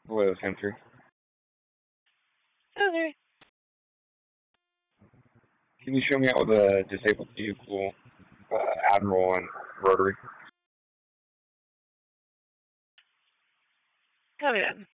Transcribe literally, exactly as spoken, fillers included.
Hello, Sentry. Okay. Can you show me out with a disabled vehicle, uh, Admiral and Rotary? Copy that.